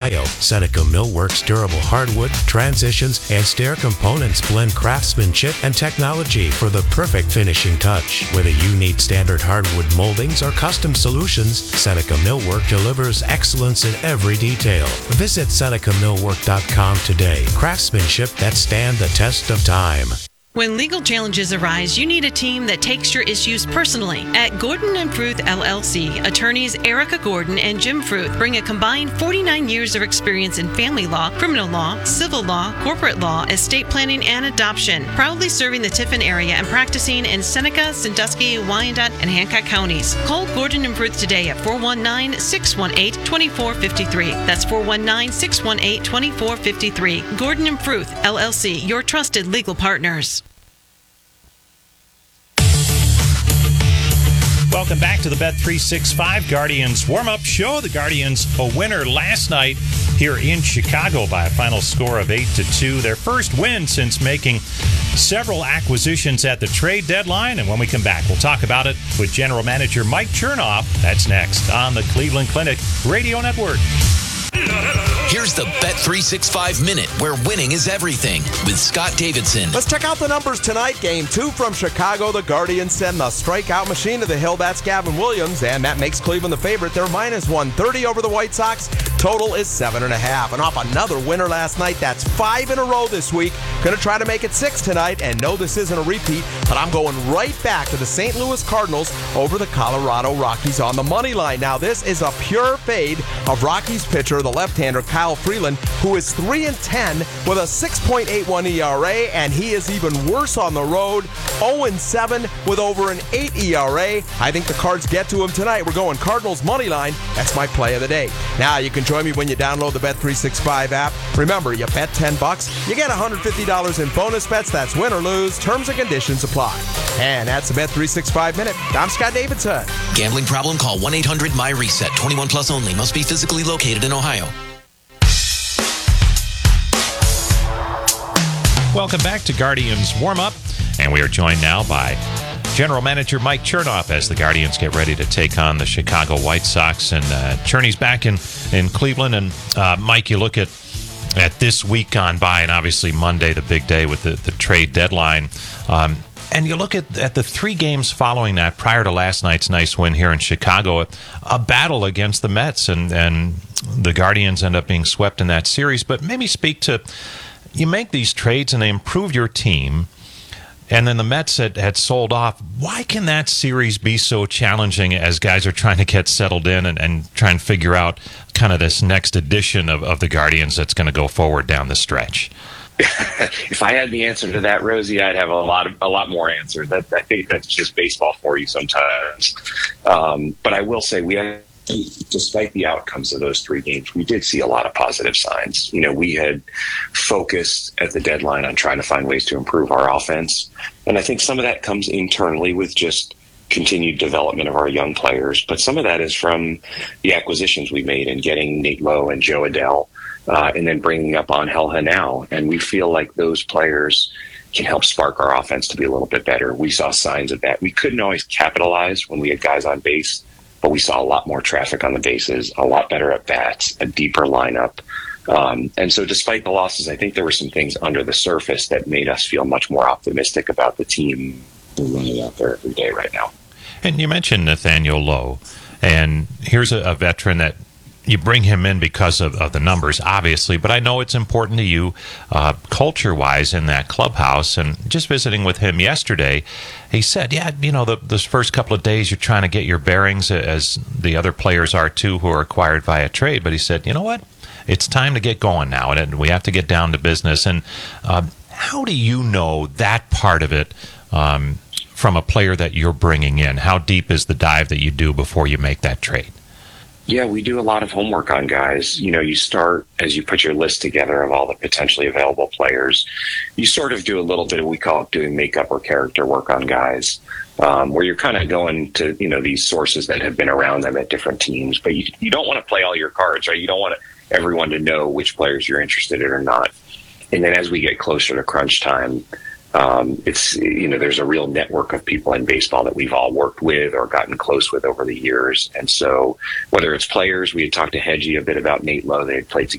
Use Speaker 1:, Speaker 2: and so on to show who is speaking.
Speaker 1: Ohio. Seneca Millworks durable hardwood, transitions, and stair components blend craftsmanship and technology for the perfect finishing touch. Whether you need standard hardwood moldings or custom solutions, Seneca Millwork delivers excellence in every detail. Visit SenecaMillwork.com today. Craftsmanship that stand the test of time.
Speaker 2: When legal challenges arise, you need a team that takes your issues personally. At Gordon & Fruth LLC, attorneys Erica Gordon and Jim Fruth bring a combined 49 years of experience in family law, criminal law, civil law, corporate law, estate planning, and adoption. Proudly serving the Tiffin area and practicing in Seneca, Sandusky, Wyandotte, and Hancock counties. Call Gordon & Fruth today at 419-618-2453. That's 419-618-2453. Gordon & Fruth LLC, your trusted legal partners.
Speaker 3: Welcome back to the Bet365 Guardians warm-up show. The Guardians a winner last night here in Chicago by a final score of 8-2. Their first win since making several acquisitions at the trade deadline. And when we come back, we'll talk about it with General Manager Mike Chernoff. That's next on the Cleveland Clinic Radio Network.
Speaker 4: Here's the Bet365 Minute, where winning is everything, with Scott Davidson.
Speaker 5: Let's check out the numbers tonight. Game 2 from Chicago. The Guardians send the strikeout machine to the hill. That's Gavin Williams, and that makes Cleveland the favorite. They're minus 130 over the White Sox. Total is 7.5. And off another winner last night. That's 5 in a row this week. Going to try to make it 6 tonight, and no, this isn't a repeat, but I'm going right back to the St. Louis Cardinals over the Colorado Rockies on the money line. Now, this is a pure fade of Rockies pitcher, the left-hander Kyle Freeland, who is 3-10 with a 6.81 ERA, and he is even worse on the road, 0-7 with over an 8 ERA. I think the Cards get to him tonight. We're going Cardinals money line. That's my play of the day. Now, you can join me when you download the Bet365 app. Remember, you bet $10, you get $150 in bonus bets. That's win or lose. Terms and conditions apply. And that's the Bet365 Minute. I'm Scott Davidson.
Speaker 4: Gambling problem? Call 1-800-MY-RESET. 21 plus only. Must be physically located in Ohio.
Speaker 3: Welcome back to Guardians Warm-Up, and we are joined now by General Manager Mike Chernoff as the Guardians get ready to take on the Chicago White Sox. And Cherney's back in Cleveland. And Mike, you look at this week gone by, and obviously Monday, the big day with the trade deadline. And you look at the 3 games following that, prior to last night's nice win here in Chicago, a battle against the Mets, and the Guardians end up being swept in that series. But maybe speak to, you make these trades and they improve your team, and then the Mets had sold off. Why can that series be so challenging as guys are trying to get settled in and try and figure out kind of this next edition of the Guardians that's going to go forward down the stretch?
Speaker 6: If I had the answer to that, Rosie, I'd have a lot more answers. I think that's just baseball for you sometimes. But I will say, despite the outcomes of those 3 games, we did see a lot of positive signs. You know, we had focused at the deadline on trying to find ways to improve our offense. And I think some of that comes internally with just continued development of our young players. But some of that is from the acquisitions we made and getting Nate Lowe and Joe Adell, and then bringing up Angel Hanao. And we feel like those players can help spark our offense to be a little bit better. We saw signs of that. We couldn't always capitalize when we had guys on base, but we saw a lot more traffic on the bases, a lot better at bats, a deeper lineup. And so despite the losses, I think there were some things under the surface that made us feel much more optimistic about the team running out there every day right now.
Speaker 3: And you mentioned Nathaniel Lowe, and here's a veteran that you bring him in because of the numbers, obviously, but I know it's important to you culture-wise in that clubhouse. And just visiting with him yesterday, he said, those first couple of days you're trying to get your bearings, as the other players are too who are acquired via trade. But he said, you know what? It's time to get going now, and we have to get down to business. And how do you know that part of it from a player that you're bringing in? How deep is the dive that you do before you make that trade?
Speaker 6: Yeah, we do a lot of homework on guys. You know, you start, as you put your list together of all the potentially available players, you sort of do a little bit of, we call it doing makeup or character work on guys, where you're kind of going to, these sources that have been around them at different teams. But you don't want to play all your cards, right? You don't want everyone to know which players you're interested in or not. And then as we get closer to crunch time, there's a real network of people in baseball that we've all worked with or gotten close with over the years. And so whether it's players, we had talked to Hedgie a bit about Nate Lowe. They had played